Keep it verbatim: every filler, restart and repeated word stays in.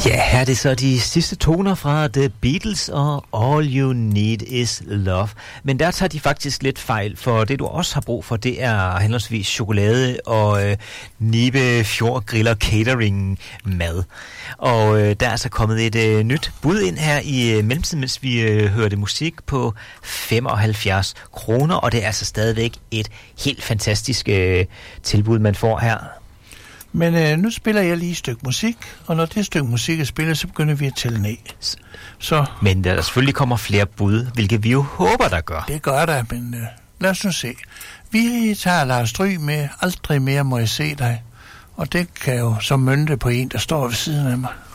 Ja, her er det så de sidste toner fra The Beatles og All You Need Is Love. Men der tager de faktisk lidt fejl, for det du også har brug for, det er henholdsvis chokolade og øh, Nibe Fjord Griller Catering mad. Og øh, der er så kommet et øh, nyt bud ind her i øh, mellemtiden, mens vi øh, hørte musik på femoghalvfjerds kroner, og det er altså stadigvæk et helt fantastisk øh, tilbud, man får her. Men øh, nu spiller jeg lige et stykke musik, og når det stykke musik er spillet, så begynder vi at tælle ned. Så, men der, der selvfølgelig kommer flere bud, hvilket vi jo håber, der gør. Det gør der, men øh, lad os nu se. Vi tager Lars Dry med Aldrig mere må jeg se dig, og det kan jo så mønte på en, der står ved siden af mig.